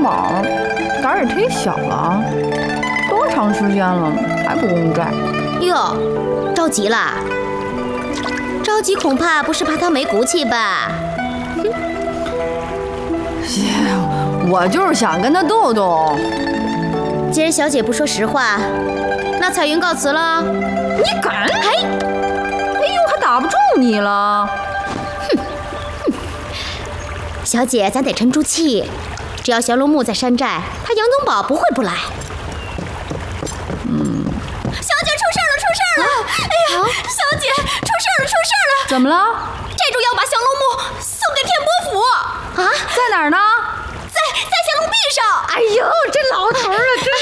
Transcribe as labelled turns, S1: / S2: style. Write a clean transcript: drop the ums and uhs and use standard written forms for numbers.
S1: 宝胆儿也忒小了，多长时间了还不公债？
S2: 哟，着急啦？着急恐怕不是怕他没骨气吧？
S1: 我就是想跟他斗斗。
S2: 既然小姐不说实话，那彩云告辞了。
S1: 你敢？哎呦，还打不住你了！
S2: 小姐，咱得沉住气。只要降龙木在山寨，他杨东宝不会不来。小姐出事了！哎呀，小姐出事了！
S1: 怎么了？
S2: 寨主要把降龙木送给天波府。啊？
S1: 在哪儿呢？
S2: 在降龙壁上。
S1: 哎呦，这老头儿啊，真